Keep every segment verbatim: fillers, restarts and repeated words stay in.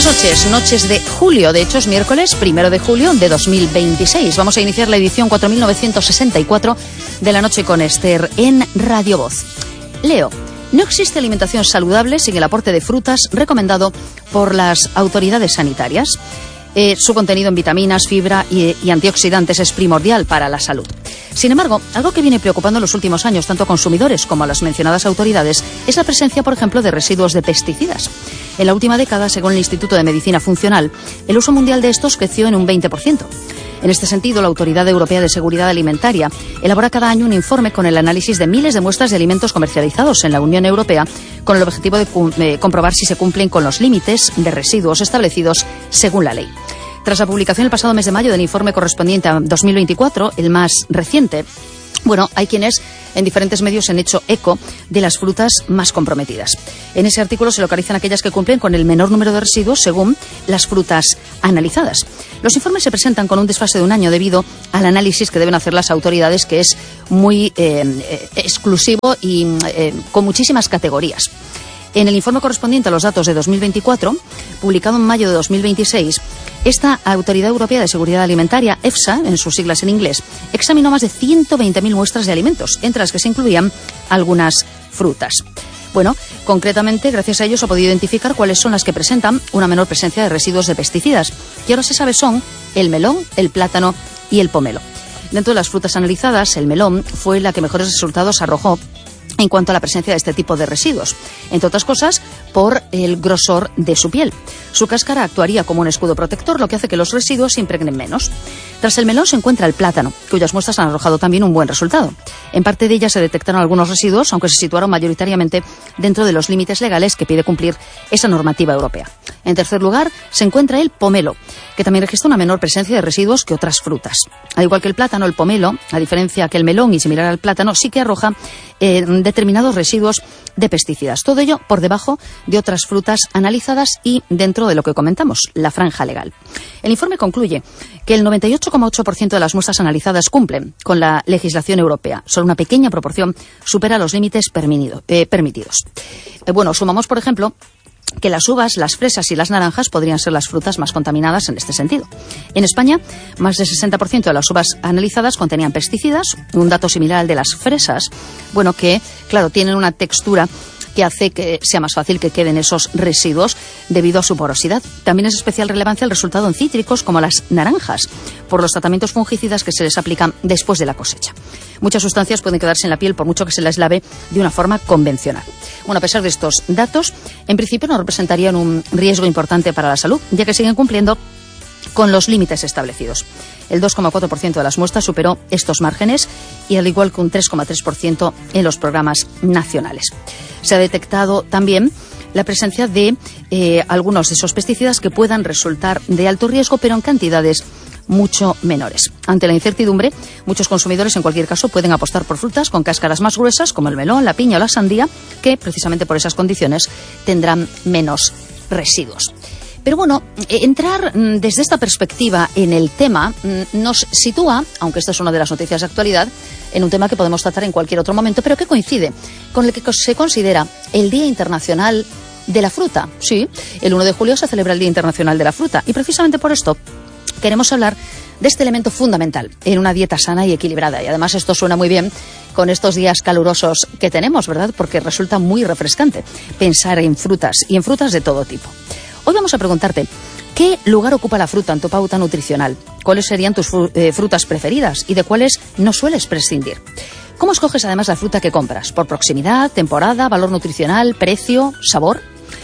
noches, noches de julio, de hecho es miércoles primero de julio de dos mil veintiséis. Vamos a iniciar la edición cuatro mil novecientos sesenta y cuatro de La Noche con Esther en Radio Voz. Leo, no existe alimentación saludable sin el aporte de frutas recomendado por las autoridades sanitarias. Eh, su contenido en vitaminas, fibra y, y antioxidantes es primordial para la salud. Sin embargo, algo que viene preocupando en los últimos años tanto a consumidores como a las mencionadas autoridades es la presencia, por ejemplo, de residuos de pesticidas. En la última década, según el Instituto de Medicina Funcional, el uso mundial de estos creció en un veinte por ciento. En este sentido, la Autoridad Europea de Seguridad Alimentaria elabora cada año un informe con el análisis de miles de muestras de alimentos comercializados en la Unión Europea con el objetivo de eh, comprobar si se cumplen con los límites de residuos establecidos según la ley. Tras la publicación el pasado mes de mayo del informe correspondiente a dos mil veinticuatro, el más reciente, bueno, hay quienes en diferentes medios han hecho eco de las frutas más comprometidas. En ese artículo se localizan aquellas que cumplen con el menor número de residuos según las frutas analizadas. Los informes se presentan con un desfase de un año debido al análisis que deben hacer las autoridades, que es muy eh, eh, exclusivo y eh, con muchísimas categorías. En el informe correspondiente a los datos de dos mil veinticuatro, publicado en mayo de dos mil veintiséis, esta Autoridad Europea de Seguridad Alimentaria, EFSA, en sus siglas en inglés, examinó más de ciento veinte mil muestras de alimentos, entre las que se incluían algunas frutas. Bueno, concretamente, gracias a ellos ha podido identificar cuáles son las que presentan una menor presencia de residuos de pesticidas. Y ahora se sabe son el melón, el plátano y el pomelo. Dentro de las frutas analizadas, el melón fue la que mejores resultados arrojó en cuanto a la presencia de este tipo de residuos, entre otras cosas por el grosor de su piel. Su cáscara actuaría como un escudo protector, lo que hace que los residuos se impregnen menos. Tras el melón se encuentra el plátano, cuyas muestras han arrojado también un buen resultado. En parte de ellas se detectaron algunos residuos, aunque se situaron mayoritariamente dentro de los límites legales que pide cumplir esa normativa europea. En tercer lugar se encuentra el pomelo, que también registra una menor presencia de residuos que otras frutas. Al igual que el plátano, el pomelo, a diferencia que el melón y similar al plátano, sí que arroja eh, determinados residuos de pesticidas. Todo ello por debajo de otras frutas analizadas y dentro de lo que comentamos, la franja legal. El informe concluye que el noventa y ocho coma ocho por ciento de las muestras analizadas cumplen con la legislación europea. Solo una pequeña proporción supera los límites eh, permitidos. Eh, bueno, sumamos, por ejemplo, que las uvas, las fresas y las naranjas podrían ser las frutas más contaminadas en este sentido. En España, más del sesenta por ciento de las uvas analizadas contenían pesticidas, un dato similar al de las fresas, bueno, que, claro, tienen una textura que hace que sea más fácil que queden esos residuos debido a su porosidad. También es de especial relevancia el resultado en cítricos como las naranjas, por los tratamientos fungicidas que se les aplican después de la cosecha. Muchas sustancias pueden quedarse en la piel por mucho que se las lave de una forma convencional. Bueno, a pesar de estos datos, en principio no representarían un riesgo importante para la salud, ya que siguen cumpliendo con los límites establecidos. El dos coma cuatro por ciento de las muestras superó estos márgenes y al igual que un tres coma tres por ciento en los programas nacionales. Se ha detectado también la presencia de eh, algunos de esos pesticidas que puedan resultar de alto riesgo, pero en cantidades mucho menores. Ante la incertidumbre, muchos consumidores en cualquier caso pueden apostar por frutas con cáscaras más gruesas como el melón, la piña o la sandía, que precisamente por esas condiciones tendrán menos residuos. Pero bueno, entrar desde esta perspectiva en el tema nos sitúa, aunque esta es una de las noticias de actualidad, en un tema que podemos tratar en cualquier otro momento, pero que coincide con el que se considera el Día Internacional de la Fruta. Sí, el uno de julio se celebra el Día Internacional de la Fruta y precisamente por esto queremos hablar de este elemento fundamental en una dieta sana y equilibrada. Y además esto suena muy bien con estos días calurosos que tenemos, ¿verdad? Porque resulta muy refrescante pensar en frutas y en frutas de todo tipo. Hoy vamos a preguntarte, ¿qué lugar ocupa la fruta en tu pauta nutricional? ¿Cuáles serían tus frutas preferidas y de cuáles no sueles prescindir? ¿Cómo escoges además la fruta que compras? ¿Por proximidad, temporada, valor nutricional, precio, sabor?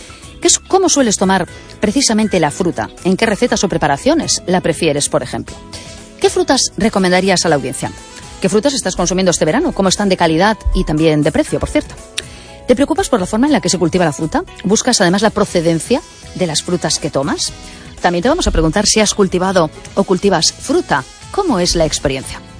¿Cómo sueles tomar precisamente la fruta? ¿En qué recetas o preparaciones la prefieres, por ejemplo? ¿Qué frutas recomendarías a la audiencia? ¿Qué frutas estás consumiendo este verano? ¿Cómo están de calidad y también de precio, por cierto? ¿Te preocupas por la forma en la que se cultiva la fruta? ¿Buscas además la procedencia de las frutas que tomas? También te vamos a preguntar si has cultivado o cultivas fruta. ¿Cómo es la experiencia?